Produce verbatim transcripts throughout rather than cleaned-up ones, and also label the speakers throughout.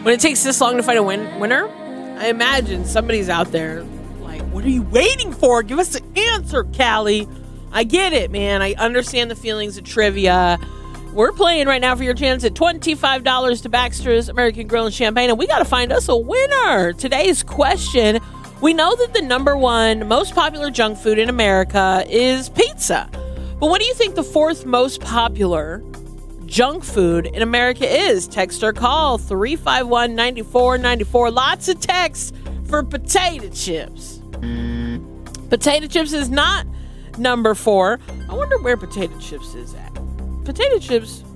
Speaker 1: When it takes this long to find a win- winner, I imagine somebody's out there like, what are you waiting for? Give us the answer, Callie. I get it, man. I understand the feelings of trivia. We're playing right now for your chance at twenty-five dollars to Baxter's American Grill and Champagne, and we got to find us a winner. Today's question, we know that the number one most popular junk food in America is pizza. But what do you think the fourth most popular junk food in America is? Text or call three five one, nine four nine four. Lots of texts for potato chips. Potato chips is not number four. I wonder where potato chips is at. Potato chips.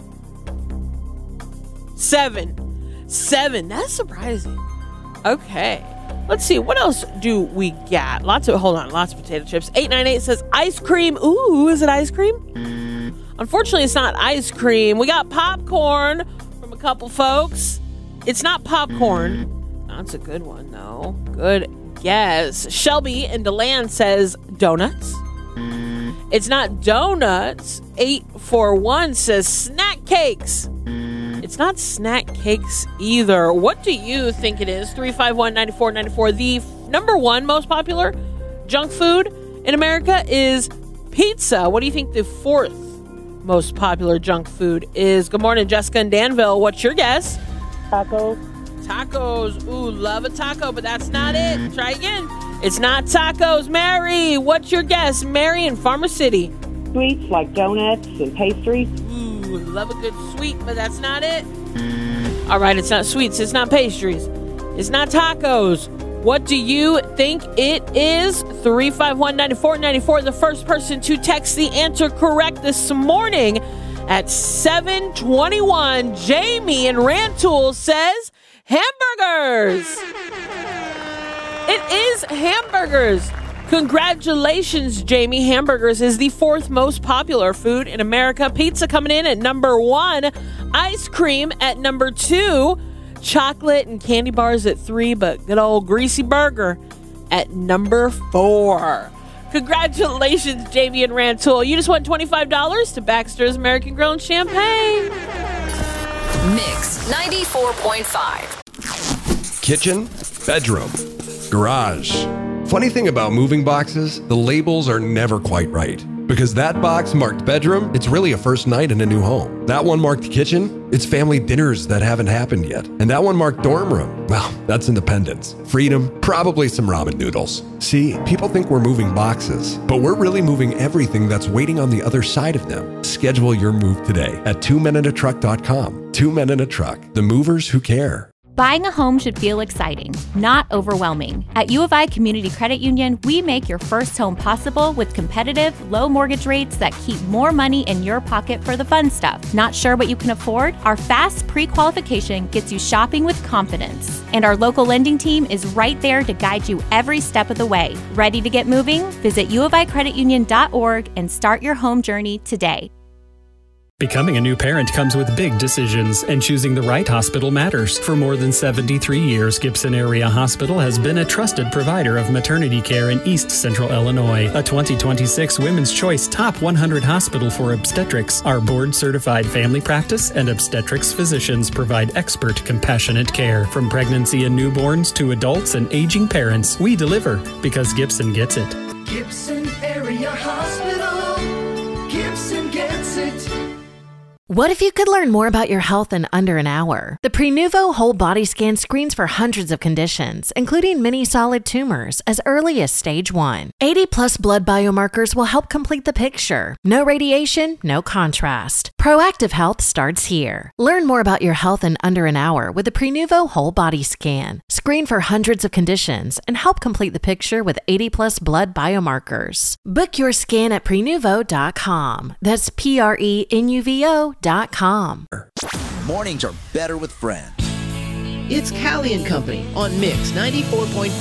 Speaker 1: Seven. Seven. That's surprising. Okay. Let's see. What else do we got? Lots of, hold on. Lots of potato chips. eight nine eight says ice cream. Ooh, is it ice cream? Unfortunately, it's not ice cream. We got popcorn from a couple folks. It's not popcorn. That's a good one, though. Good guess. Shelby in DeLand says donuts. It's not donuts. eight four one says snack cakes. It's not snack cakes either. What do you think it is? three five one, nine four nine four. The f- number one most popular junk food in America is pizza. What do you think the fourth most popular junk food is? Good morning, Jessica and Danville. What's your guess?
Speaker 2: Tacos.
Speaker 1: Tacos. Ooh, love a taco, but that's not it. Try again. It's not tacos. Mary, what's your guess? Mary in Farmer City.
Speaker 2: Sweets like donuts and pastries.
Speaker 1: Ooh, love a good sweet, but that's not it. All right, it's not sweets. It's not pastries. It's not tacos. What do you think it is? three five one, nine four nine four. The first person to text the answer correct this morning at seven twenty-one. Jamie in Rantoul says hamburgers. It is hamburgers. Congratulations, Jamie. Hamburgers is the fourth most popular food in America. Pizza coming in at number one. Ice cream at number two. Chocolate and candy bars at three, but good old greasy burger at number four. Congratulations, Jamie and Rantoul. You just won twenty-five dollars to Baxter's American Grill and Champagne.
Speaker 3: Mix ninety-four point five.
Speaker 4: Kitchen, bedroom, garage. Funny thing about moving boxes, the labels are never quite right. Because that box marked bedroom, it's really a first night in a new home. That one marked kitchen, it's family dinners that haven't happened yet. And that one marked dorm room, well, that's independence. Freedom, probably some ramen noodles. See, people think we're moving boxes, but we're really moving everything that's waiting on the other side of them. Schedule your move today at two men in a truck dot com. Two Men in a Truck, the movers who care.
Speaker 5: Buying a home should feel exciting, not overwhelming. At U of I Community Credit Union, we make your first home possible with competitive, low mortgage rates that keep more money in your pocket for the fun stuff. Not sure what you can afford? Our fast pre-qualification gets you shopping with confidence. And our local lending team is right there to guide you every step of the way. Ready to get moving? Visit u of i credit union dot org and start your home journey today.
Speaker 6: Becoming a new parent comes with big decisions, and choosing the right hospital matters. For more than seventy-three years, Gibson Area Hospital has been a trusted provider of maternity care in East Central Illinois. A twenty twenty-six Women's Choice Top one hundred Hospital for Obstetrics. Our board-certified family practice and obstetrics physicians provide expert, compassionate care. From pregnancy and newborns to adults and aging parents, we deliver because Gibson gets it.
Speaker 7: Gibson Area Hospital. Gibson gets it.
Speaker 8: What if you could learn more about your health in under an hour? The Prenuvo Whole Body Scan screens for hundreds of conditions, including many solid tumors, as early as stage one. eighty plus blood biomarkers will help complete the picture. No radiation, no contrast. Proactive health starts here. Learn more about your health in under an hour with the Prenuvo Whole Body Scan. Screen for hundreds of conditions and help complete the picture with eighty plus blood biomarkers. Book your scan at prenuvo dot com. That's P R E N U V O dot com.
Speaker 9: Mornings are better with friends.
Speaker 10: It's Callie and Company on Mix ninety-four point five.